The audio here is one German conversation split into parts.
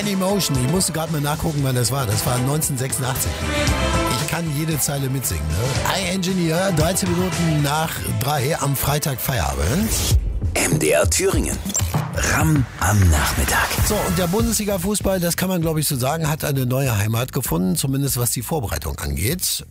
Emotion. Ich musste gerade mal nachgucken, wann das war. Das war 1986. Ich kann jede Zeile mitsingen. Ne? I Engineer, 13 Minuten nach 3 am Freitag Feierabend. MDR Thüringen. Ram am Nachmittag. So, und der Bundesliga-Fußball, das kann man glaube ich so sagen, hat eine neue Heimat gefunden, zumindest was die Vorbereitung angeht.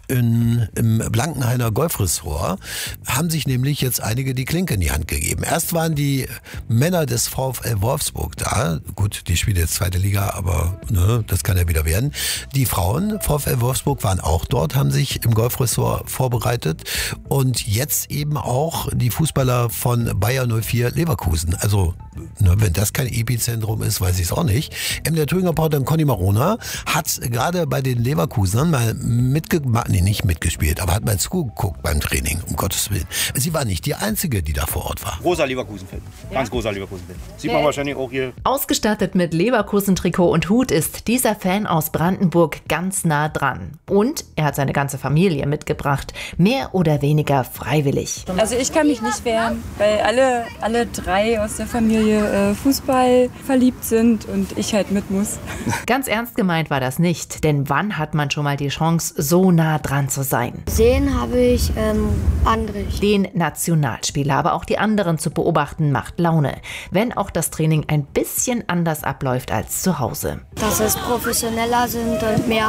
Im Blankenhainer Golfressort haben sich nämlich jetzt einige die Klinke in die Hand gegeben. Erst waren die Männer des VfL Wolfsburg da. Gut, die spielen jetzt zweite Liga, aber ne, das kann ja wieder werden. Die Frauen, VfL Wolfsburg, waren auch dort, haben sich im Golfressort vorbereitet. Und jetzt eben auch die Fußballer von Bayer 04 Leverkusen. Also, ne, wenn das kein Epizentrum ist, weiß ich es auch nicht. Der Thüringer Reporter Conny Marona hat gerade bei den Leverkusenern mal nicht mitgespielt, aber hat mal zugeguckt beim Training, um Gottes Willen. Sie war nicht die Einzige, die da vor Ort war. Großer Leverkusen-Fan. Ganz großer Leverkusen-Fan. Sieht man wahrscheinlich auch hier. Ausgestattet mit Leverkusen-Trikot und Hut ist dieser Fan aus Brandenburg ganz nah dran. Und er hat seine ganze Familie mitgebracht. Mehr oder weniger freiwillig. Also ich kann mich nicht wehren, weil alle drei aus der Familie Fußball verliebt sind und ich halt mit muss. Ganz ernst gemeint war das nicht, denn wann hat man schon mal die Chance, so nah dran zu sein? Sehen habe ich andere. Den Nationalspieler, aber auch die anderen zu beobachten, macht Laune. Wenn auch das Training ein bisschen anders abläuft als zu Hause. Dass es professioneller sind und mehr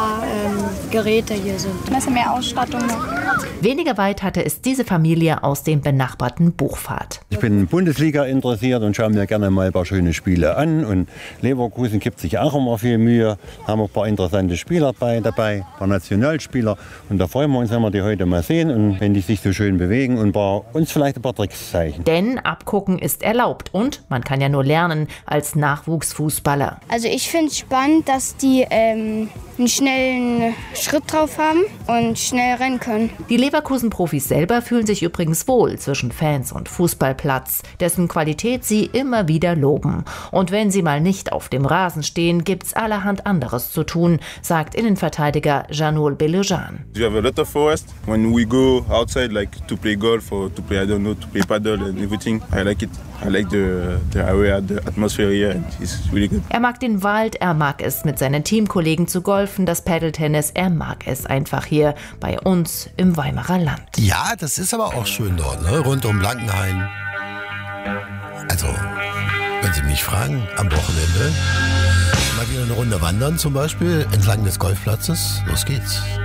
Geräte hier sind. Ein bisschen mehr Ausstattung noch. Weniger weit hatte es diese Familie aus dem benachbarten Buchfahrt. Ich bin Bundesliga interessiert und schaue mir gerne mal ein paar schöne Spiele an. Und Leverkusen gibt sich auch immer viel Mühe. Haben auch ein paar interessante Spieler dabei, ein paar Nationalspieler. Und da freuen wir uns, wenn wir die heute mal sehen und wenn die sich so schön bewegen und uns vielleicht ein paar Tricks zeigen. Denn abgucken ist erlaubt und man kann ja nur lernen als Nachwuchsfußballer. Also ich finde es spannend, dass die einen schnellen Schritt drauf haben und schnell rennen können. Die Leverkusen-Profis selber fühlen sich übrigens wohl zwischen Fans und Fußballplatz, dessen Qualität sie immer wieder loben. Und wenn sie mal nicht auf dem Rasen stehen, gibt's allerhand anderes zu tun, sagt Innenverteidiger Janul Belujan. We have a lot of forest. When we go outside, like to play golf or to play, to play paddle and everything, I like it. I like the area, the atmosphere here, and it's really good. Er mag den Wald, er mag es, mit seinen Teamkollegen zu golfen, das Paddeltennis, er mag es einfach hier bei uns im Weimarer Land. Ja, das ist aber auch schön dort, ne? Rund um Blankenhain. Also, wenn Sie mich fragen, am Wochenende mal wieder eine Runde wandern zum Beispiel, entlang des Golfplatzes, los geht's.